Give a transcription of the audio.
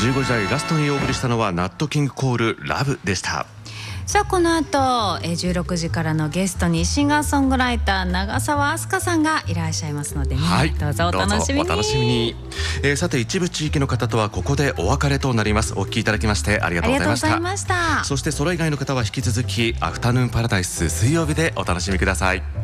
15時台ラストにお送りしたのはナットキングコールラブでした。 さあこの後16時からのゲストにシンガーソングライター長澤飛鳥さんがいらっしゃいますので、ね、 はい、 どうぞお楽しみに。 どうぞお楽しみに。さて一部地域の方とはここでお別れとなります。お聞きいただきましてありがとうございました。そしてそれ以外の方は引き続きアフタヌーンパラダイス水曜日でお楽しみください。